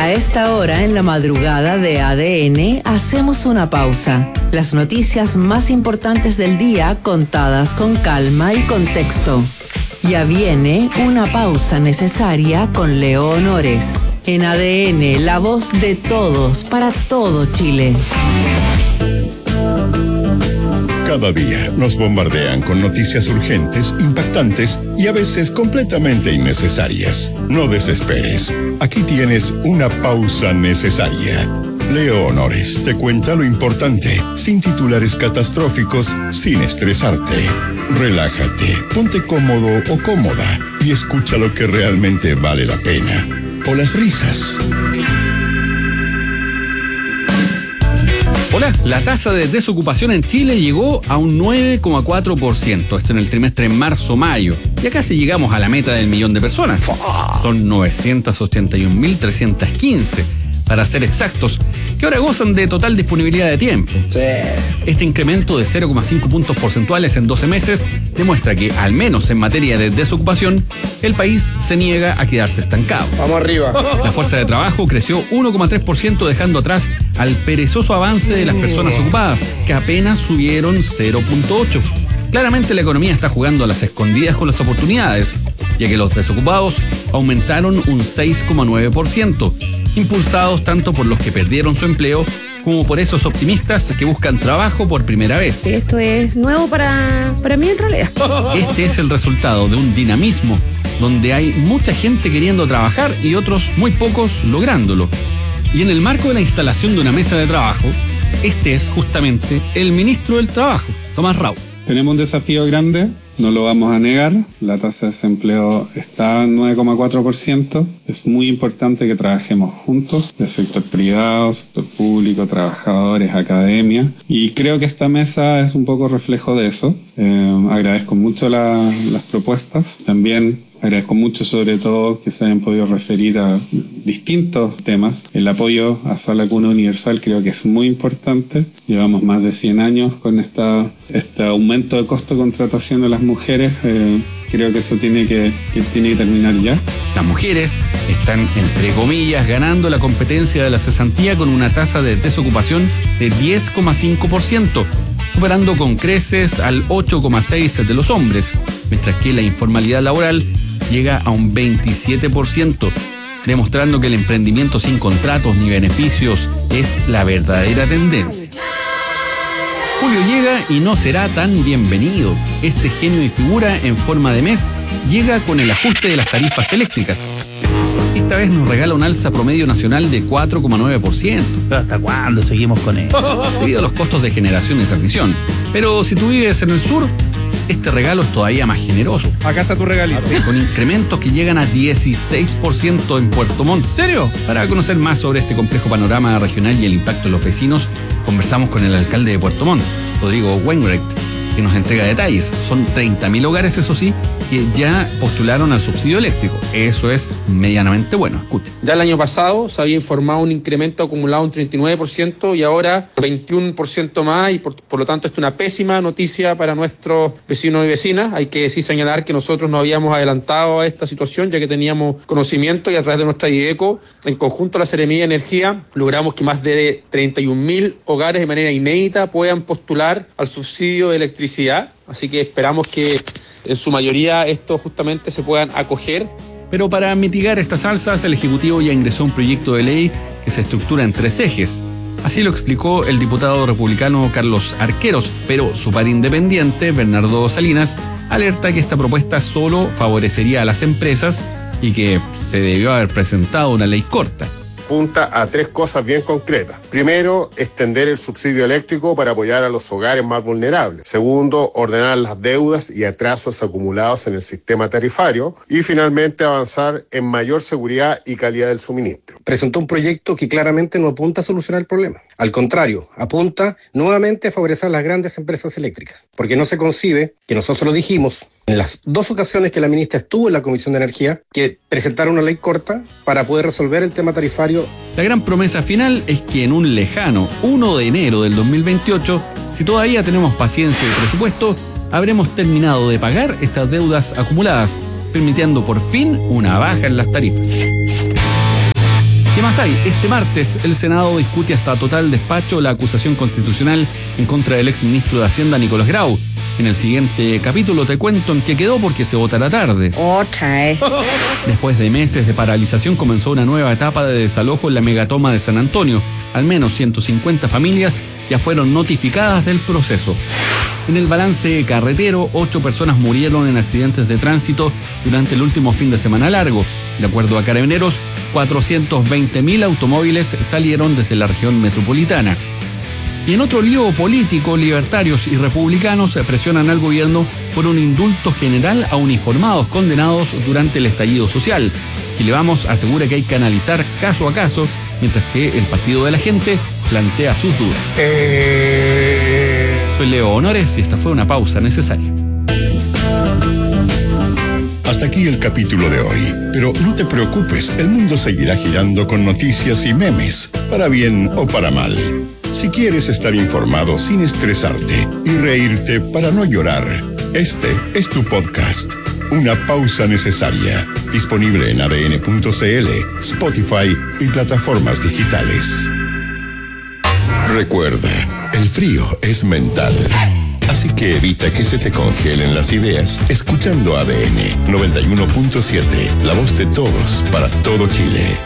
A esta hora, en la madrugada de ADN, hacemos una pausa. Las noticias más importantes del día contadas con calma y contexto. Ya viene una pausa necesaria con Leo Honores. En ADN, la voz de todos para todo Chile. Cada día nos bombardean con noticias urgentes, impactantes y a veces completamente innecesarias. No desesperes. Aquí tienes una pausa necesaria. Leo Honores te cuenta lo importante, sin titulares catastróficos, sin estresarte. Relájate, ponte cómodo o cómoda y escucha lo que realmente vale la pena. O las risas. Hola, la tasa de desocupación en Chile llegó a un 9,4%, esto en el trimestre marzo-mayo. Ya casi llegamos a la meta del 1.000.000 de personas. Son 981.315, para ser exactos, que ahora gozan de total disponibilidad de tiempo. Sí. Este incremento de 0,5 puntos porcentuales en 12 meses demuestra que, al menos en materia de desocupación, el país se niega a quedarse estancado. Vamos arriba. La fuerza de trabajo creció 1,3%, dejando atrás al perezoso avance de las personas ocupadas, que apenas subieron 0,8%. Claramente la economía está jugando a las escondidas con las oportunidades, ya que los desocupados aumentaron un 6,9%, impulsados tanto por los que perdieron su empleo como por esos optimistas que buscan trabajo por primera vez. Esto es nuevo para mí en realidad. Este es el resultado de un dinamismo donde hay mucha gente queriendo trabajar y otros muy pocos lográndolo. Y en el marco de la instalación de una mesa de trabajo, este es justamente el ministro del Trabajo, Tomás Rauch. Tenemos un desafío grande, no lo vamos a negar. La tasa de desempleo está en 9,4%. Es muy importante que trabajemos juntos, del sector privado, sector público, trabajadores, academia. Y creo que esta mesa es un poco reflejo de eso. Agradezco mucho las propuestas. También agradezco mucho, sobre todo, que se hayan podido referir a distintos temas. El apoyo a Sala Cuna Universal creo que es muy importante. Llevamos más de 100 años con este aumento de costo de contratación de las mujeres. Creo que eso tiene que terminar ya. Las mujeres están, entre comillas, ganando la competencia de la cesantía con una tasa de desocupación de 10,5%, superando con creces al 8,6% de los hombres, mientras que la informalidad laboral llega a un 27%, demostrando que el emprendimiento sin contratos ni beneficios es la verdadera tendencia. Julio llega y no será tan bienvenido. Este genio y figura en forma de mes llega con el ajuste de las tarifas eléctricas. Esta vez nos regala un alza promedio nacional de 4,9%. ¿Pero hasta cuándo seguimos con eso? Debido a los costos de generación y transmisión. Pero si tú vives en el sur, este regalo es todavía más generoso. Acá está tu regalito. Con incrementos que llegan a 16% en Puerto Montt. ¿En serio? Para conocer más sobre este complejo panorama regional y el impacto en los vecinos, conversamos con el alcalde de Puerto Montt, Rodrigo Wainwright, que nos entrega detalles. Son 30.000 hogares, eso sí, que ya postularon al subsidio eléctrico. Eso es medianamente bueno. Escuche. Ya el año pasado se había informado un incremento acumulado un 39% y ahora 21% más, y por lo tanto esto es una pésima noticia para nuestros vecinos y vecinas. Hay que sí señalar que nosotros nos habíamos adelantado a esta situación, ya que teníamos conocimiento, y a través de nuestra IDECO, en conjunto a la Seremía de Energía, logramos que más de 31.000 hogares de manera inédita puedan postular al subsidio de electricidad. Así que esperamos que en su mayoría estos justamente se puedan acoger. Pero para mitigar estas alzas, el Ejecutivo ya ingresó un proyecto de ley que se estructura en 3 ejes. Así lo explicó el diputado republicano Carlos Arqueros, pero su par independiente, Bernardo Salinas, alerta que esta propuesta solo favorecería a las empresas y que se debió haber presentado una ley corta. Apunta a 3 cosas bien concretas. Primero, extender el subsidio eléctrico para apoyar a los hogares más vulnerables. Segundo, ordenar las deudas y atrasos acumulados en el sistema tarifario. Y finalmente, avanzar en mayor seguridad y calidad del suministro. Presentó un proyecto que claramente no apunta a solucionar el problema. Al contrario, apunta nuevamente a favorecer a las grandes empresas eléctricas. Porque no se concibe, que nosotros lo dijimos en las 2 ocasiones que la ministra estuvo en la Comisión de Energía, que presentaron una ley corta para poder resolver el tema tarifario. La gran promesa final es que en un lejano 1 de enero del 2028, si todavía tenemos paciencia y presupuesto, habremos terminado de pagar estas deudas acumuladas, permitiendo por fin una baja en las tarifas. ¿Qué más hay? Este martes el Senado discute hasta total despacho la acusación constitucional en contra del exministro de Hacienda Nicolás Grau. En el siguiente capítulo te cuento en qué quedó porque se votará tarde. Otra, Después de meses de paralización comenzó una nueva etapa de desalojo en la megatoma de San Antonio. Al menos 150 familias ya fueron notificadas del proceso. En el balance carretero, 8 personas murieron en accidentes de tránsito durante el último fin de semana largo. De acuerdo a Carabineros, 420.000 automóviles salieron desde la región metropolitana. Y en otro lío político, libertarios y republicanos presionan al gobierno por un indulto general a uniformados condenados durante el estallido social. Chile Vamos asegura que hay que analizar caso a caso, mientras que el Partido de la Gente plantea sus dudas. Soy Leo Honores y esta fue una pausa necesaria. Hasta aquí el capítulo de hoy, pero no te preocupes, el mundo seguirá girando con noticias y memes, para bien o para mal. Si quieres estar informado sin estresarte y reírte para no llorar, este es tu podcast, Una Pausa Necesaria, disponible en adn.cl, Spotify y plataformas digitales. Recuerda, el frío es mental. Así que evita que se te congelen las ideas escuchando ADN 91.7, la voz de todos para todo Chile.